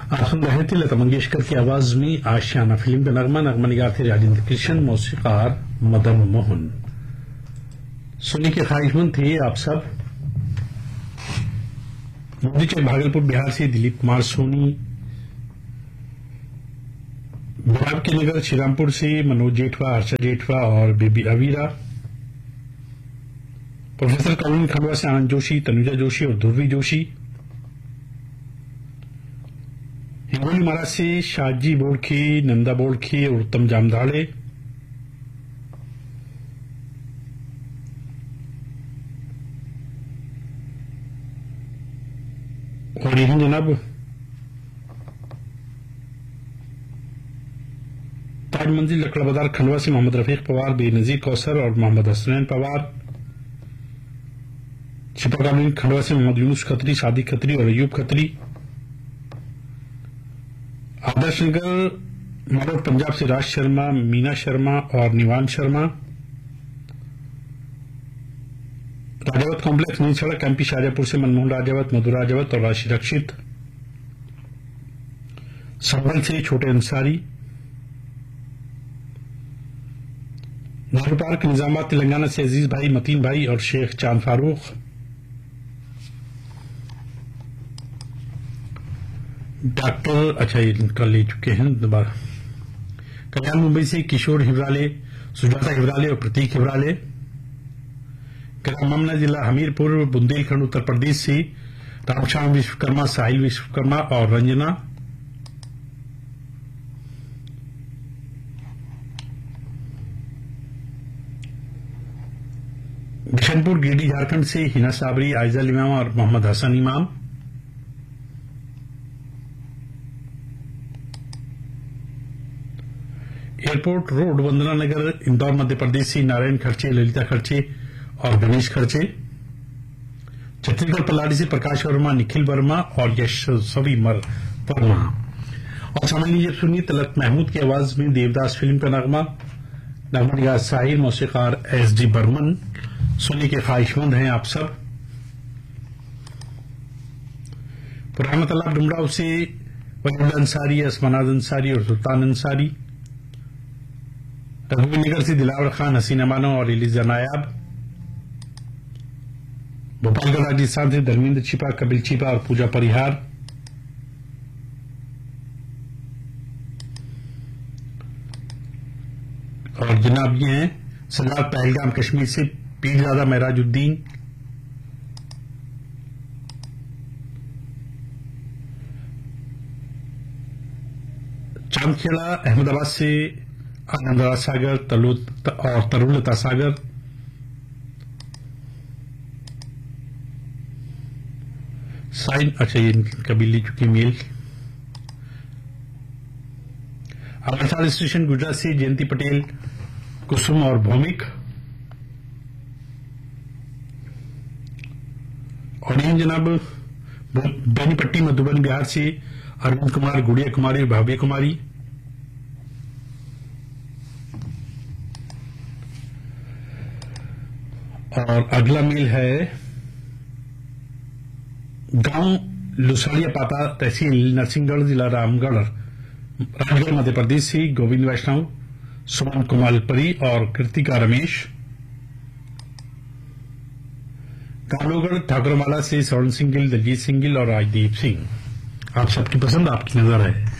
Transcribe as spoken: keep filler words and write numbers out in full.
आप सुन रहे थे लता मंगेशकर की आवाज में आशियाना फिल्म का नगमा। नगमा निगार थे राजेंद्र कृष्ण, मौसीकार मदन मोहन। सुनी के ख्वाहिशमंद थे आप सब। मोदी के भागलपुर बिहार से दिलीप कुमार सोनी, बिहार के नगर श्रीरामपुर से मनोज जेठवा, हर्षा जेठवा और baby Avira. Professor colony Khandwa से आनंद जोशी, तनुजा जोशी और ध्रुवी जोशी। हिंगोली महाराज से शाहजी बोड़खे, नंदा बोड़खे और उत्तम जामधाड़े। और यही जनाब ताज मंजिल लकड़ा बाजार खंडवा से मोहम्मद रफीक पवार, बेनजीर कौसर और मोहम्मद हसनैन पवार। छिपा कॉलोनी खंडवा से मोहम्मद यूनुस खत्री, सादी खत्री और अयूब खत्री। आदर्श नगर मरोड़ पंजाब से राज शर्मा, मीना शर्मा और निवान शर्मा। राजावत कॉम्प्लेक्स नई सड़क एमपी शाहजहापुर से मनमोहन राजावत, मधु राजावत और राशि रक्षित। संभल से छोटे अंसारी। नेहरू पार्क निजामाबाद तेलंगाना से अजीज भाई, मतीन भाई और शेख चांद फारूक। डॉक्टर अच्छा इनका ले चुके हैं दोबारा। कल्याण मुंबई से किशोर हिवराले, सुजाता हिवराले और प्रतीक हिवराले। ग्राम मामला जिला हमीरपुर बुंदेलखंड उत्तर प्रदेश से रामश्याम विश्वकर्मा, साहिल विश्वकर्मा और रंजना। बिशनपुर गिरिडीह झारखंड से हिना साबरी, आइजल इमाम और मोहम्मद हसन इमाम। एयरपोर्ट रोड वंदना नगर इंदौर मध्य प्रदेश से नारायण खर्चे, ललिता खर्चे और गणेश खर्चे। छत्तीसगढ़ पलाड़ी से प्रकाश वर्मा, निखिल वर्मा और यशस्वी वर्मा। और समझ लीजिए सुनिए तलत महमूद की आवाज में देवदास फिल्म का नगमा। नगमा निगार साहिर, मौसीकार एस डी बर्मन। सुनने के ख्वाहिशमंद हैं आप सब। पुराना तालाब डुमराव से वहीद अंसारी, असमानाद अंसारी और सुल्तान अंसारी। रघुवीर नगर से दिलावर खान, हसीना मानो और इलिजा नायाब। भोपालगढ़ राजस्थान से धर्मेंद्र छिपा, कपिल छिपा और पूजा परिहार। और जनाब ये हैं सरदार पहलगाम कश्मीर से पीरजादा महराजुद्दीन। चांदखेड़ा अहमदाबाद से आनंदरा सागर और तरुलता सागर। साइन अच्छा ये कभी ली चुकी मेल। अमृतसर स्टेशन गुजरात से जयंती पटेल, कुसुम और भौमिक। और इन जनाब बेनीपट्टी मधुबन बिहार से अरविंद कुमार, गुड़िया कुमारी, भाव्य कुमारी। और अगला मेल है गांव लुसाड़िया पाता, तहसील नरसिंहगढ़, जिला रामगढ़, राजगढ़ मध्य प्रदेश से गोविंद वैष्णव, सुमन कुमार परी और कृतिका रमेश। कामलोगढ़ ठाकुरमाला से स्वर्ण सिंह गिल, दलजीत सिंह गिल और राजदीप सिंह। आप सबकी पसंद, आपकी नजर है।